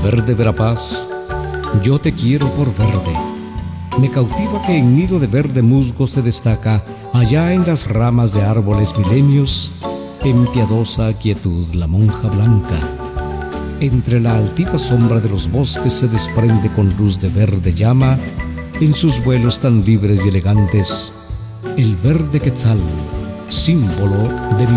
verde verapaz, yo te quiero por verde. Me cautiva que en nido de verde musgo se destaca, allá en las ramas de árboles milenios, en piadosa quietud la monja blanca. Entre la altiva sombra de los bosques se desprende con luz de verde llama, en sus vuelos tan libres y elegantes, el verde quetzal, símbolo de mi